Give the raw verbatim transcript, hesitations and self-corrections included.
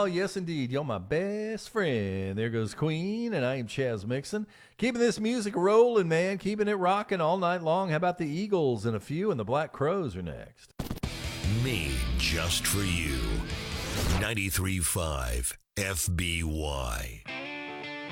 Oh, yes, indeed. You're my best friend. There goes Queen, and I am Chaz Mixon. Keeping this music rolling, man. Keeping it rocking all night long. How about the Eagles in a few, and the Black Crows are next. Me, just for you. ninety-three point five F B Y.